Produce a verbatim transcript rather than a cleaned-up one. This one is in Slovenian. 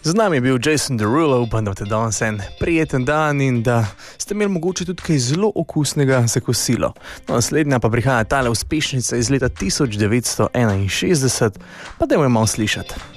Z nami je bil Jason Derulo, upam, da imate danes en prijeten dan in da ste imeli mogoče tudi kaj zelo okusnega za kosilo. No, naslednja pa prihaja tale uspešnica iz leta tisoč devetsto enainšestdeset, pa dajmo jo malo slišati.